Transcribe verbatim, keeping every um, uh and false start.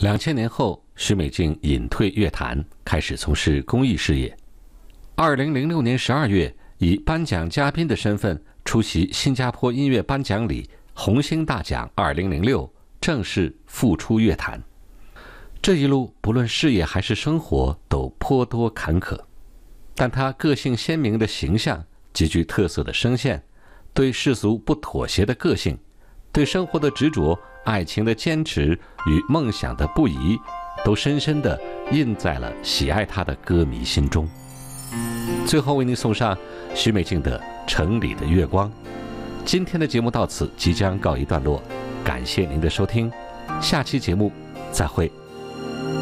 两千年后，许美静隐退乐坛，开始从事公益事业。二零零六年十二月，以颁奖嘉宾的身份出席新加坡音乐颁奖礼红星大奖二零零六，正式复出乐坛。这一路不论事业还是生活都颇多坎坷，但他个性鲜明的形象、极具特色的声线、对世俗不妥协的个性、对生活的执着、爱情的坚持与梦想的不移，都深深地印在了喜爱他的歌迷心中。最后为您送上许美静的《城里的月光》。今天的节目到此即将告一段落，感谢您的收听，下期节目再会。